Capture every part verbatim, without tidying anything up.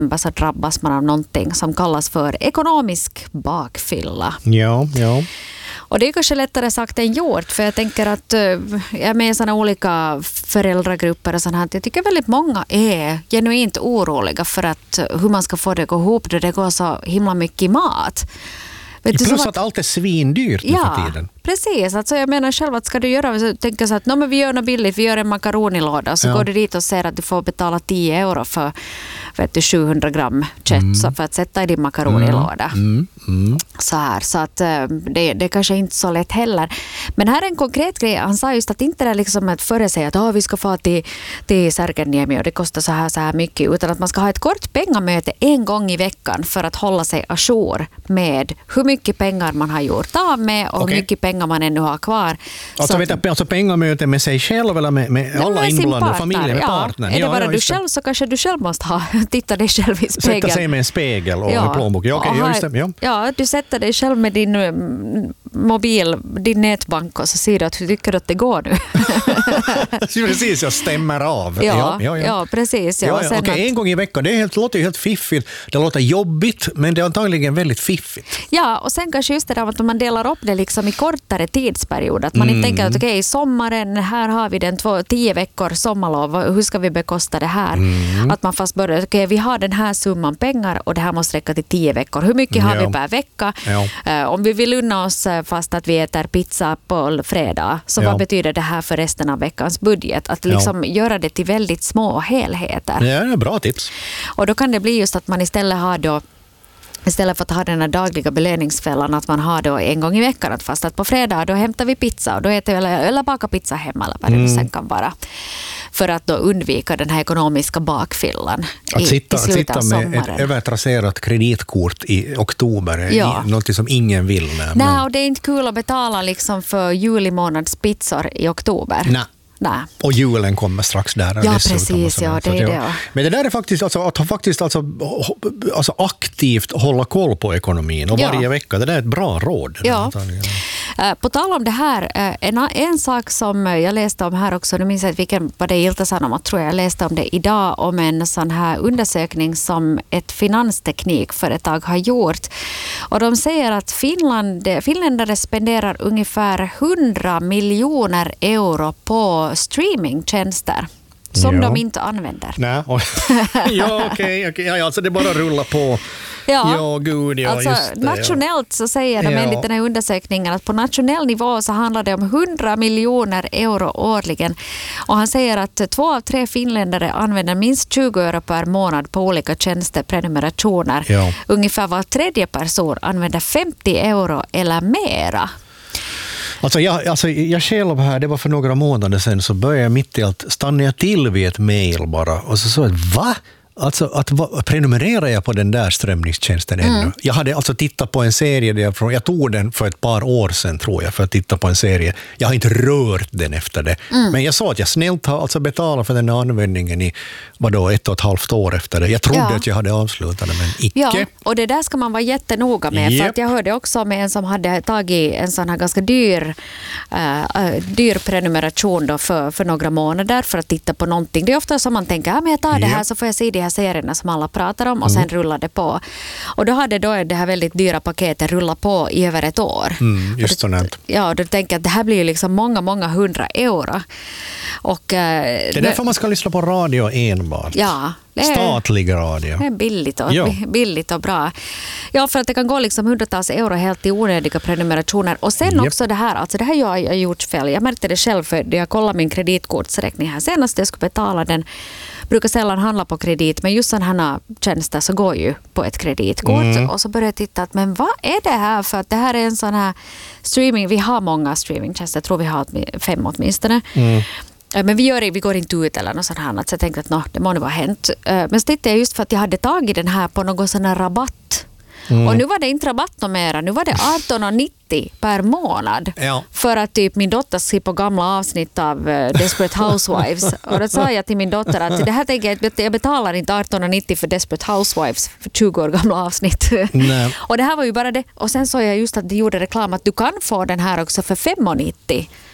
så drabbas man av någonting som kallas för ekonomisk bakfylla. Ja, ja. Och det är kanske lättare sagt än gjort, för jag tänker att jag är med i sådana olika föräldragrupper och sånt här. Jag tycker väldigt många är genuint oroliga för att hur man ska få det att gå ihop då det går så himla mycket i mat. Vet du, plus att, att allt är svindyrt nu ja, för tiden. Precis. Alltså jag menar själv att ska du göra, så tänker så att no, men vi gör något billigt, vi gör en makaronilåda, så ja. går du dit och ser att du får betala tio euro för vet du, sjuhundra gram kött mm. så för att sätta i din makaronilåda. Mm. Mm. Så här, så att det, det kanske inte så lätt heller. Men här är en konkret grej. Han sa just att inte det är liksom att före sig att oh, vi ska få till, till Särkänniemi och det kostar så här, så här mycket, utan att man ska ha ett kort pengamöte en gång i veckan för att hålla sig ajour med hur mycket pengar man har gjort av med och okay. hur mycket pengar man ännu har kvar. Alltså, vet jag, alltså pengamöte med sig själv eller med, med ja, alla inblandade, familjen med ja. partnern? Är det ja, bara ja, du själv så kanske du själv måste ha titta dig själv i spegeln. Sätta sig med en spegel och ja. en plånbok. Ja, okay, ha, ja, ja. ja, du sätter dig själv med din um, mobil, din nätbank och så ser du att hur tycker du att det går nu. Precis, jag stämmer av. Ja, ja, ja, ja. ja precis. Ja. Ja, ja. Okej, okay, att... en gång i veckan, det, är helt, det låter ju helt fiffigt. Det låter jobbigt, men det är antagligen väldigt fiffigt. Ja, och sen kanske just det där att man delar upp det liksom i kortare tidsperiod. Att man mm. inte tänker att okej, okay, sommaren, här har vi den två, tio veckor sommarlov, hur ska vi bekosta det här? Mm. Att man fast börjar, okej, okay, vi har den här summan pengar och det här måste räcka till tio veckor. Hur mycket har ja. vi per vecka? Ja. Uh, om vi vill unna oss fast att vi äter pizza på fredag, så ja. vad betyder det här för resten av veckans budget? Att liksom ja. göra det till väldigt små helheter. Ja, det är bra tips. Och då kan det bli just att man istället har då istället för att ha den här dagliga belöningsfällan, att man har då en gång i veckan att fast att på fredag då hämtar vi pizza och då äter vi eller, eller baka pizza hemma eller vad det mm. sen kan vara. För att då undvika den här ekonomiska bakfyllan att i, sitta, i slutet av sitta med sommaren. Ett övertrasserat kreditkort i oktober är ja. något som ingen vill. Nej, Nej, och det är inte kul att betala liksom för juli månads pizzor i oktober. Nej. Nej. Och julen kommer strax där. Ja, precis. Ja, det är det. Ja. Men det där är faktiskt alltså, att faktiskt alltså, alltså aktivt hålla koll på ekonomin och varje ja. vecka. Det där är ett bra råd. Ja. På tal om det här, en, en sak som jag läste om här också, nu minns jag vilken var det Ilta-Sanomat, tror jag jag läste om det idag, om en sån här undersökning som ett finansteknikföretag har gjort. Och de säger att Finland, finländare spenderar ungefär hundra miljoner euro på streamingtjänster som ja. de inte använder. Nej. ja, okej. Okay, okay. Ja, alltså det bara rullar på. Ja, ja gud, ja, alltså just det, nationellt ja. så säger de enligt ja. den här undersökningen att på nationell nivå så handlar det om hundra miljoner euro årligen. Och han säger att två av tre finländare använder minst tjugo euro per månad på olika tjänster, prenumerationer. Ja. Ungefär var tredje person använder femtio euro eller mera. Alltså jag, alltså jag själv här, det var för några månader sedan, så började jag mitt i allt, stannade jag till vid ett mejl bara och så sa jag, va? Alltså att va, prenumererar jag på den där strömningstjänsten ännu? Mm. Jag hade alltså tittat på en serie, där jag, jag tog den för ett par år sedan tror jag, för att titta på en serie. Jag har inte rört den efter det. Mm. Men jag sa att jag snällt har alltså betalat för den här användningen i vadå, ett och ett halvt år efter det. Jag trodde ja. att jag hade avslutat det, men icke. Ja, och det där ska man vara jättenoga med. Yep. För att jag hörde också med en som hade tagit en sån här ganska dyr, uh, dyr prenumeration då för, för några månader för att titta på någonting. Det är ofta som man tänker, ja, men jag tar det här yep. så får jag se det här serierna som alla pratar om och sen mm. rullade på. Och då hade då det här väldigt dyra paketet rullat på i över ett år. Mm, just sånt. Ja, och då tänker jag att det här blir ju liksom många, många hundra euro. Och, eh, det är därför man ska lyssna på radio enbart. Ja. Det är, statlig radio. Det är billigt och, ja. billigt och bra. Ja, för att det kan gå liksom hundratals euro helt i onödiga prenumerationer. Och sen yep. också det här, alltså det här har jag gjort fel. Jag märkte det själv för jag kollade min kreditkortsräkning här senast. Jag skulle betala den. Brukar sällan handla på kredit, men just sådana här tjänster så går ju på ett kreditkort. Mm. Och så började jag titta att, men vad är det här? För att det här är en sån här streaming, vi har många streamingtjänster, jag tror vi har fem åtminstone. Mm. Men vi, gör, vi går inte ut eller något sånt här. Så jag tänkte att no, det må nu vara hänt. Men så tittade jag just för att jag hade tagit den här på någon sån här rabatt. Mm. Och nu var det inte rabatt mera. Nu var det arton nittio per månad. Ja. För att typ min dotter ser på gamla avsnitt av uh, Desperate Housewives. Och då sa jag till min dotter att det här tänker jag, jag betalar inte arton nittio för Desperate Housewives för tjugo år gamla avsnitt. Nej. Och det här var ju bara det. Och sen såg jag just att de gjorde reklam att du kan få den här också för fem nittio.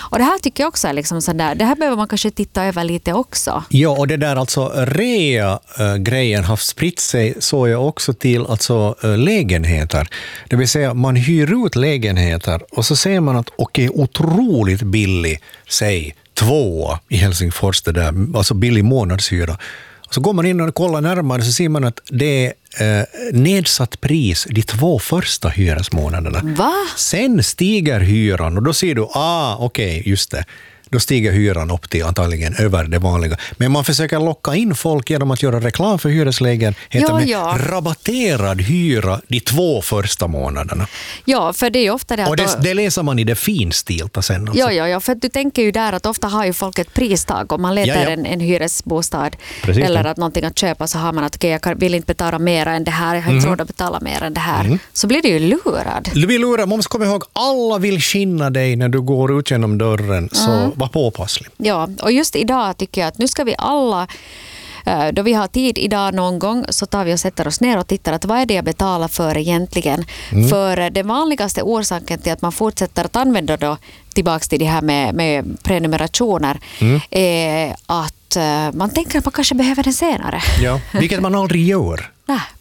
Och det här tycker jag också är liksom sådär, det här behöver man kanske titta över lite också. Ja, och det där alltså rea-grejen har spritt sig så jag också till alltså lägenheter. Det vill säga man hyr ut lägenheter och så ser man att okej, okay, otroligt billig, säg två i Helsingfors, det där, alltså billig månadshyra. Så går man in och kollar närmare så ser man att det är eh, nedsatt pris de två första hyresmånaderna. Va? Sen stiger hyran och då ser du, ah okej, okay, just det. Då stiger hyran upp till antagligen över det vanliga. Men man försöker locka in folk genom att göra reklam för hyreslägenheter med ja. rabatterad hyra de två första månaderna. Ja, för det är ju ofta det att... Och det, då... det läser man i det finstilta sen. Alltså. Ja, ja, ja, för du tänker ju där att ofta har ju folk ett pristag om man letar ja, ja. En, en hyresbostad. Precis, eller ja. Att någonting att köpa så har man att okay, jag kan, vill inte betala mer än det här, jag har inte mm. råd att betala mer än det här. Mm. Så blir det ju lurad. Du vill lura, man måste komma ihåg, alla vill skinna dig när du går ut genom dörren, så mm. var påpasslig. Ja, och just idag tycker jag att nu ska vi alla, då vi har tid idag någon gång, så tar vi och sätter oss ner och tittar att vad är det jag betalar för egentligen. Mm. För den vanligaste orsaken till att man fortsätter att använda då tillbaka till det här med, med prenumerationer mm. är att man tänker att man kanske behöver den senare. Ja, vilket man aldrig gör. Nej,